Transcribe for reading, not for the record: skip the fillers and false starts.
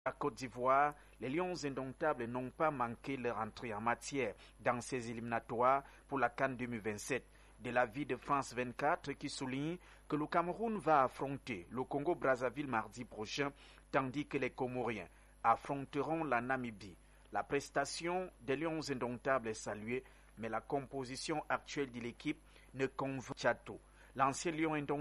À Côte d'Ivoire, les Lions indomptables n'ont pas manqué leur entrée en matière dans ces éliminatoires pour la CAN 2027. De l'avis de France 24 qui souligne que le Cameroun va affronter le Congo-Brazzaville mardi prochain, tandis que les Comoriens affronteront la Namibie. La prestation des Lions indomptables est saluée, mais la composition actuelle de l'équipe ne convainc pas. L'ancien Lion indomptable